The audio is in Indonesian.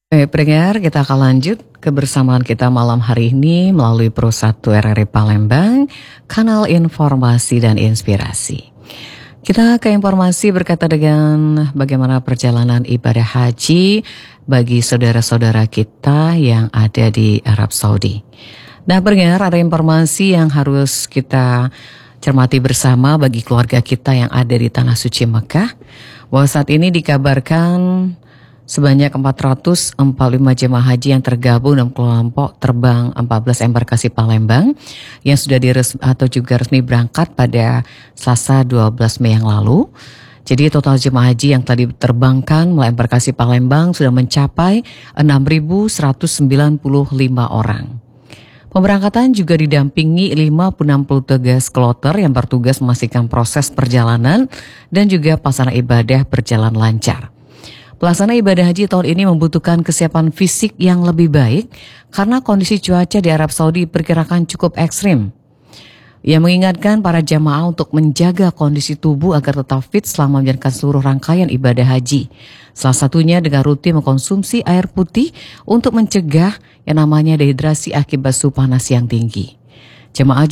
Baik pendengar, kita akan lanjut kebersamaan kita malam hari ini melalui Pro 1 RRI Palembang, kanal informasi dan inspirasi. Kita ke informasi berkaitan dengan bagaimana perjalanan ibadah haji bagi saudara-saudara kita yang ada di Arab Saudi. Nah pendengar, ada informasi yang harus kita cermati bersama bagi keluarga kita yang ada di Tanah Suci Mekah, bahwa saat ini dikabarkan sebanyak 445 jemaah haji yang tergabung dalam kelompok terbang 14 embarkasi Palembang yang sudah resmi berangkat pada Selasa 12 Mei yang lalu. Jadi total jemaah haji yang tadi terbangkan melalui embarkasi Palembang sudah mencapai 6.195 orang. Pemberangkatan juga didampingi 56 petugas kloter yang bertugas memastikan proses perjalanan dan juga pelaksanaan ibadah berjalan lancar. Pelaksanaan ibadah haji tahun ini membutuhkan kesiapan fisik yang lebih baik karena kondisi cuaca di Arab Saudi diperkirakan cukup ekstrim. Ia mengingatkan para jamaah untuk menjaga kondisi tubuh agar tetap fit selama menjalankan seluruh rangkaian ibadah haji. Salah satunya dengan rutin mengkonsumsi air putih untuk mencegah yang namanya dehidrasi akibat suhu panas yang tinggi. Jemaah